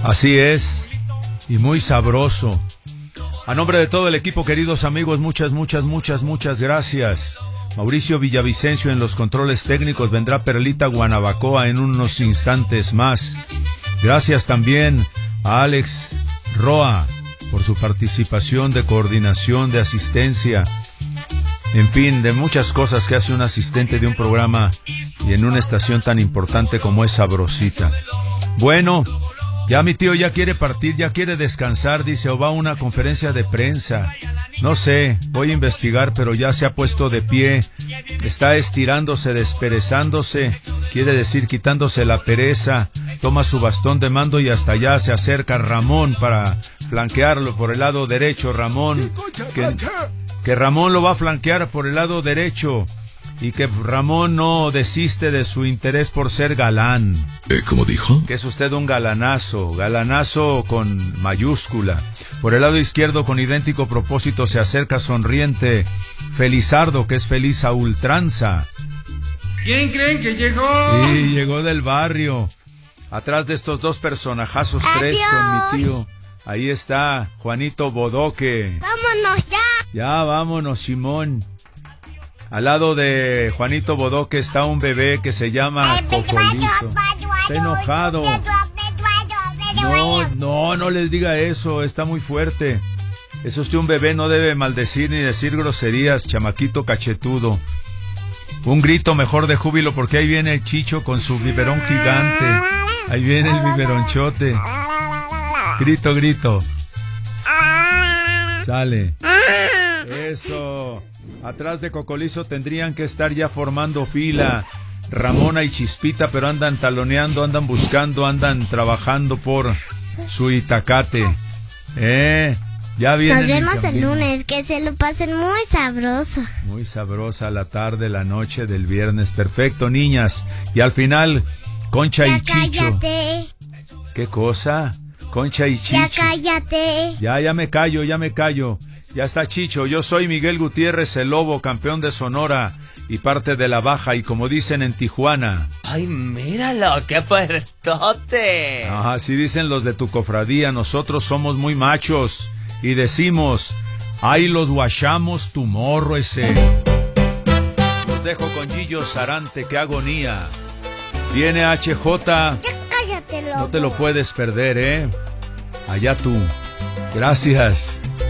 Así es, y muy sabroso. A nombre de todo el equipo, queridos amigos, muchas gracias. Mauricio Villavicencio en los controles técnicos, vendrá Perlita Guanabacoa en unos instantes más. Gracias también a Alex Roa por su participación de coordinación, de asistencia, en fin, de muchas cosas que hace un asistente de un programa y en una estación tan importante como es Sabrosita. Bueno, ya mi tío ya quiere partir, ya quiere descansar, dice, o va a una conferencia de prensa. No sé, voy a investigar, pero ya se ha puesto de pie, está estirándose, desperezándose, quiere decir quitándose la pereza, toma su bastón de mando y hasta allá se acerca Ramón para flanquearlo por el lado derecho. Ramón, que Ramón lo va a flanquear por el lado derecho y que Ramón no desiste de su interés por ser galán. ¿Cómo dijo? Que es usted un galanazo, galanazo con mayúscula. Por el lado izquierdo, con idéntico propósito, se acerca sonriente Felizardo, que es feliz a ultranza. ¿Quién creen que llegó? Sí, llegó del barrio. Atrás de estos dos personajazos, tres con mi tío. Ahí está Juanito Bodoque. ¡Vámonos ya! Ya, vámonos, Simón. Al lado de Juanito Bodoque está un bebé que se llama Cocolizo. Está enojado. No les diga eso, está muy fuerte. Es usted un bebé, no debe maldecir ni decir groserías, chamaquito cachetudo. Un grito mejor de júbilo porque ahí viene el Chicho con su biberón gigante. Ahí viene el biberonchote. Grito. Sale. Eso. Atrás de Cocolizo tendrían que estar ya formando fila Ramona y Chispita, pero andan taloneando, andan buscando, andan trabajando por su itacate. Ya viene. Nos vemos el lunes, que se lo pasen muy sabroso. Muy sabrosa la tarde, la noche del viernes. Perfecto, niñas. Y al final, Concha y Chicho. Cállate. ¿Qué cosa? Concha y Chicho. Ya cállate. Ya me callo. Ya está Chicho, yo soy Miguel Gutiérrez, el Lobo, campeón de Sonora y parte de la Baja, y como dicen en Tijuana... ¡Ay, míralo, qué fuertote! Así dicen los de tu cofradía, nosotros somos muy machos y decimos, ¡ay, los guachamos tu morro ese! Los dejo con Gillo Sarante, qué agonía. Viene HJ... Ya cállate, lobo. No te lo puedes perder, Allá tú. Gracias.